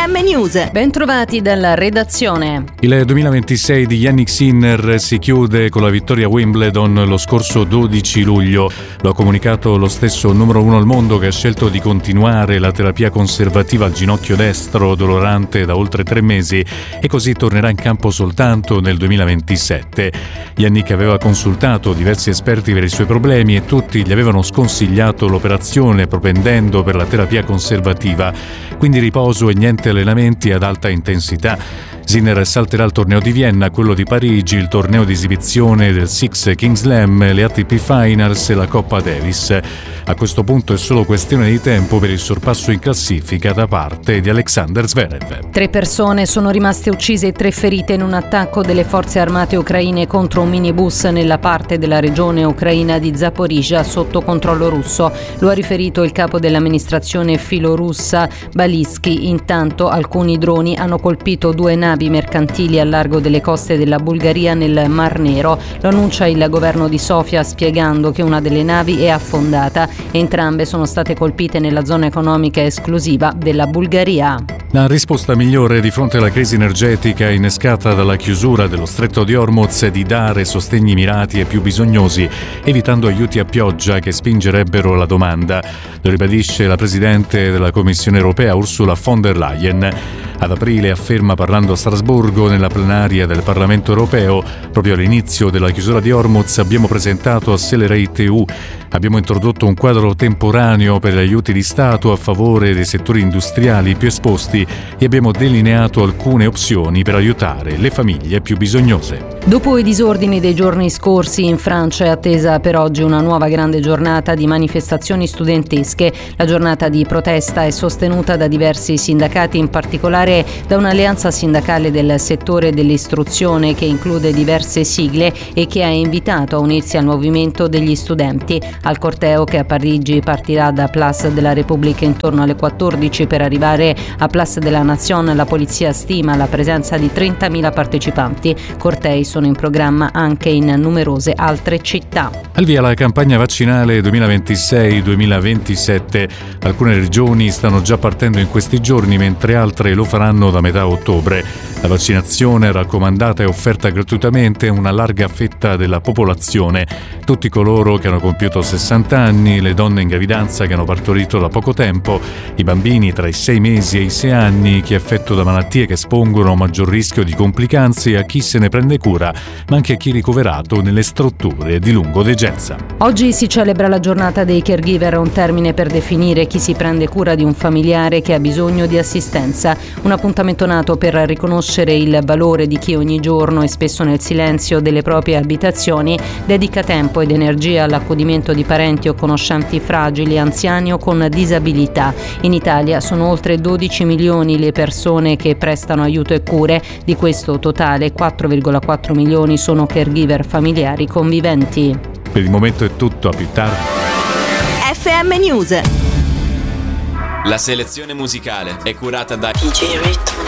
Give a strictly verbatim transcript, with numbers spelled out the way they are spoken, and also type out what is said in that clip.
M News. Bentrovati dalla redazione. Il duemilaventisei di Jannik Sinner si chiude con la vittoria a Wimbledon lo scorso dodici luglio. Lo ha comunicato lo stesso numero uno al mondo, che ha scelto di continuare la terapia conservativa al ginocchio destro dolorante da oltre tre mesi e così tornerà in campo soltanto nel duemilaventisette. Jannik aveva consultato diversi esperti per i suoi problemi e tutti gli avevano sconsigliato l'operazione propendendo per la terapia conservativa, quindi riposo e niente allenamenti ad alta intensità. Sinner salterà il torneo di Vienna, quello di Parigi, il torneo di esibizione del Six King Slam, le A T P Finals e la Coppa Davis. A questo punto è solo questione di tempo per il sorpasso in classifica da parte di Alexander Zverev. Tre persone sono rimaste uccise e tre ferite in un attacco delle forze armate ucraine contro un minibus nella parte della regione ucraina di Zaporizhzhia sotto controllo russo. Lo ha riferito il capo dell'amministrazione filorussa Balitsky. Intanto alcuni droni hanno colpito due navi mercantili al largo delle coste della Bulgaria nel Mar Nero. Lo annuncia il governo di Sofia, spiegando che una delle navi è affondata. Entrambe sono state colpite nella zona economica esclusiva della Bulgaria. La risposta migliore di fronte alla crisi energetica innescata dalla chiusura dello stretto di Hormuz è di dare sostegni mirati ai più bisognosi, evitando aiuti a pioggia che spingerebbero la domanda. Lo ribadisce la Presidente della Commissione europea Ursula von der Leyen. Ad aprile afferma, parlando a Strasburgo nella plenaria del Parlamento europeo, proprio all'inizio della chiusura di Hormuz abbiamo presentato Accelerate E U. Abbiamo introdotto un quadro temporaneo per gli aiuti di Stato a favore dei settori industriali più esposti e abbiamo delineato alcune opzioni per aiutare le famiglie più bisognose. Dopo i disordini dei giorni scorsi, in Francia è attesa per oggi una nuova grande giornata di manifestazioni studentesche. La giornata di protesta è sostenuta da diversi sindacati, in particolare da un'alleanza sindacale del settore dell'istruzione che include diverse sigle e che ha invitato a unirsi al movimento degli studenti. Al corteo, che a Parigi partirà da Place de la République intorno alle quattordici per arrivare a Place de la Nation, la polizia stima la presenza di trentamila partecipanti. Cortei sono in programma anche in numerose altre città. Al via la campagna vaccinale duemilaventisei duemilaventisette. Alcune regioni stanno già partendo in questi giorni, mentre altre lo faranno da metà ottobre. La vaccinazione raccomandata e offerta gratuitamente a una larga fetta della popolazione. Tutti coloro che hanno compiuto sessanta anni, le donne in gravidanza che hanno partorito da poco tempo, i bambini tra i sei mesi e i sei anni, chi è affetto da malattie che espongono a un maggior rischio di complicanze e a chi se ne prende cura, ma anche a chi è ricoverato nelle strutture di lungodegenza. Oggi si celebra la giornata dei caregiver, un termine per definire chi si prende cura di un familiare che ha bisogno di assistenza. Un appuntamento nato per riconoscere il valore di chi ogni giorno e spesso nel silenzio delle proprie abitazioni dedica tempo ed energia all'accudimento di parenti o conoscenti fragili, anziani o con disabilità. In Italia sono oltre dodici milioni le persone che prestano aiuto e cure. Di questo totale quattro virgola quattro milioni sono caregiver familiari conviventi. Per il momento è tutto, a più tardi. F M News. La selezione musicale è curata da D J Ritmo.